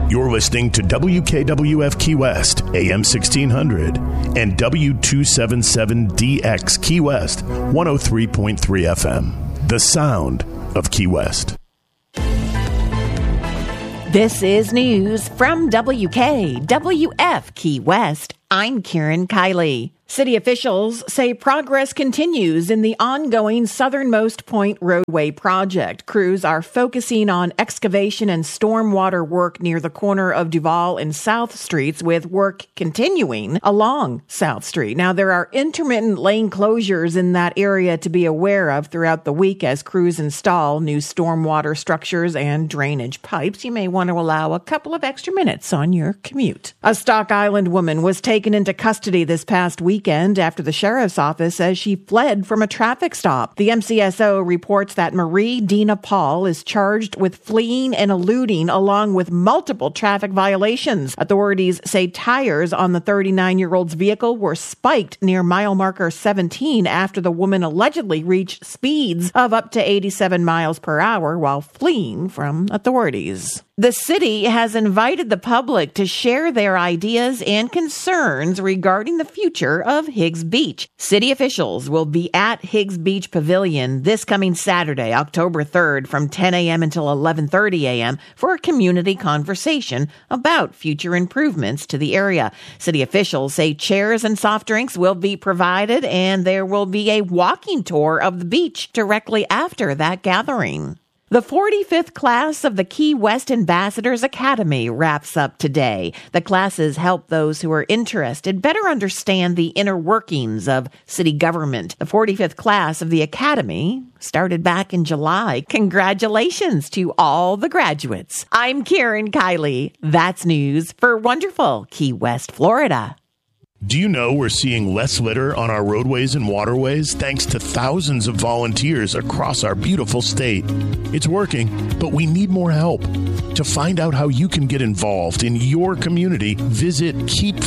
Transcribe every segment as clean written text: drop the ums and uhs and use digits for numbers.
You're listening to WKWF Key West, AM 1600, and W277DX Key West, 103.3 FM. The sound of Key West. This is news from WKWF Key West. I'm Karen Kiley. City officials say progress continues in the ongoing Southernmost Point roadway project. Crews are focusing on excavation and stormwater work near the corner of Duval and South Streets, with work continuing along South Street. Now, there are intermittent lane closures in that area to be aware of throughout the week as crews install new stormwater structures and drainage pipes. You may want to allow a couple of extra minutes on your commute. A Stock Island woman was taken into custody this past weekend after the sheriff's office says she fled from a traffic stop. The MCSO reports that Marie Dina Paul is charged with fleeing and eluding along with multiple traffic violations. Authorities say tires on the 39-year-old's vehicle were spiked near mile marker 17 after the woman allegedly reached speeds of up to 87 miles per hour while fleeing from authorities. The city has invited the public to share their ideas and concerns regarding the future of Higgs Beach. City officials will be at Higgs Beach Pavilion this coming Saturday, October 3rd, from 10 a.m. until 11:30 a.m. for a community conversation about future improvements to the area. City officials say chairs and soft drinks will be provided, and there will be a walking tour of the beach directly after that gathering. The 45th class of the Key West Ambassadors Academy wraps up today. The classes help those who are interested better understand the inner workings of city government. The 45th class of the Academy started back in July. Congratulations to all the graduates. I'm Karen Kiley. That's news for wonderful Key West, Florida. Do you know we're seeing less litter on our roadways and waterways thanks to thousands of volunteers across our beautiful state? It's working, but we need more help. To find out how you can get involved in your community, visit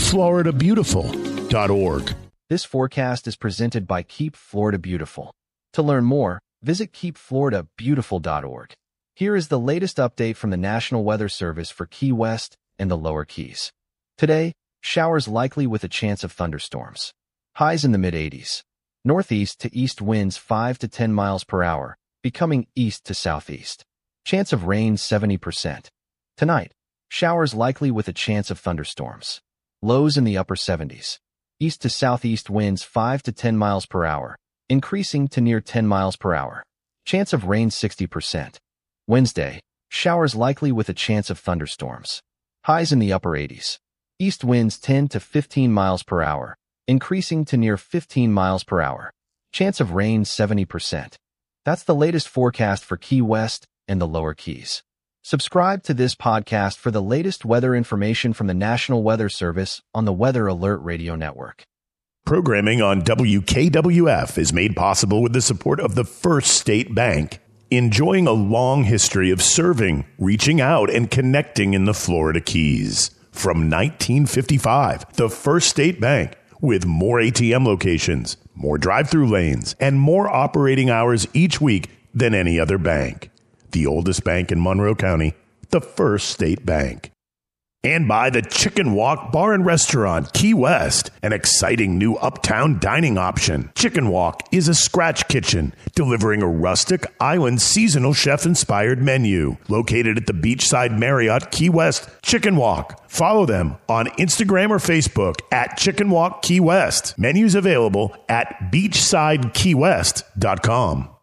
keepfloridabeautiful.org. This forecast is presented by Keep Florida Beautiful. To learn more, visit keepfloridabeautiful.org. Here is the latest update from the National Weather Service for Key West and the Lower Keys. Today, showers likely with a chance of thunderstorms. Highs in the mid-80s. Northeast to east winds 5 to 10 miles per hour, becoming east to southeast. Chance of rain 70%. Tonight, showers likely with a chance of thunderstorms. Lows in the upper 70s. East to southeast winds 5 to 10 miles per hour, increasing to near 10 miles per hour. Chance of rain 60%. Wednesday, showers likely with a chance of thunderstorms. Highs in the upper 80s. East winds 10 to 15 miles per hour, increasing to near 15 miles per hour. Chance of rain 70%. That's the latest forecast for Key West and the Lower Keys. Subscribe to this podcast for the latest weather information from the National Weather Service on the Weather Alert Radio Network. Programming on WKWF is made possible with the support of the First State Bank, enjoying a long history of serving, reaching out, and connecting in the Florida Keys. From 1955, the First State Bank, with more ATM locations, more drive-through lanes, and more operating hours each week than any other bank. The oldest bank in Monroe County, the First State Bank. And by the Chicken Walk Bar and Restaurant, Key West, an exciting new uptown dining option. Chicken Walk is a scratch kitchen, delivering a rustic, island, seasonal chef-inspired menu. Located at the Beachside Marriott, Key West, Chicken Walk. Follow them on Instagram or Facebook at Chicken Walk Key West. Menus available at beachsidekeywest.com.